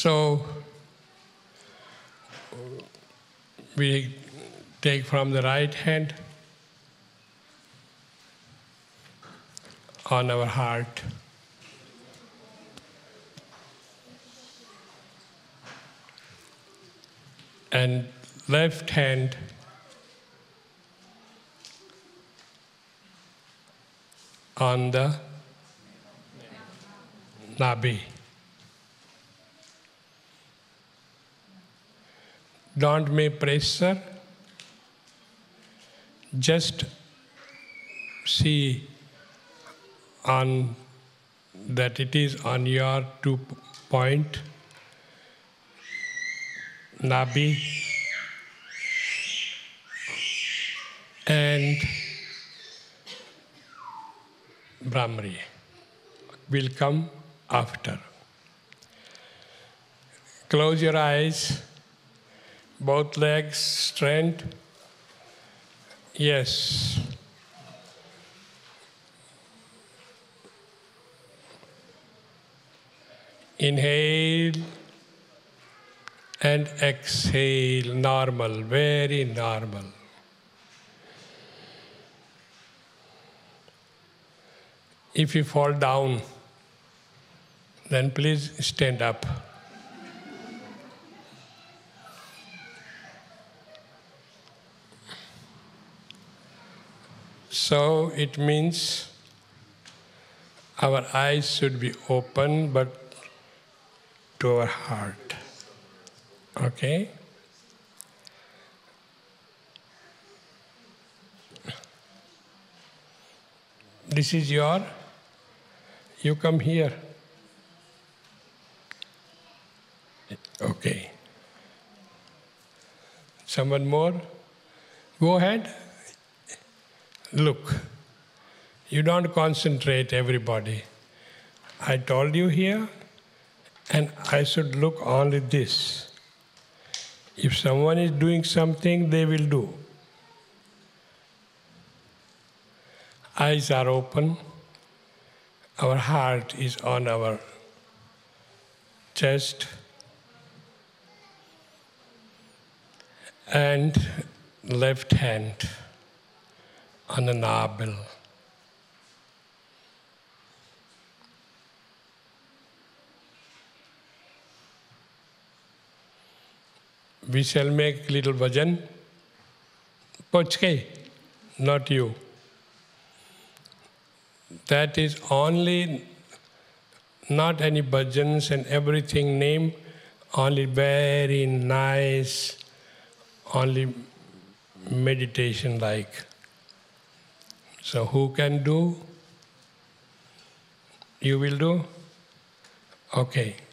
So we take from the right hand on our heart. And left hand on the Nabi. Don't make pressure. Just see on that it is on your 2-point Nabi and Brahmari will come after. Close your eyes, both legs straight. Yes. Inhale and exhale, normal, very normal. If you fall down, then please stand up. So it means our eyes should be open, but to our heart. Okay? This is your, you come here. Okay. Someone more? Go ahead. Look. You don't concentrate, everybody. I told you here, and I should look only this. If someone is doing something, they will do. Eyes are open. Our heart is on our chest. And left hand on the navel. We shall make little bhajan. Pochke, not you. That is only, not any bhajans and everything name, only very nice, only meditation like. So who can do? You will do? Okay.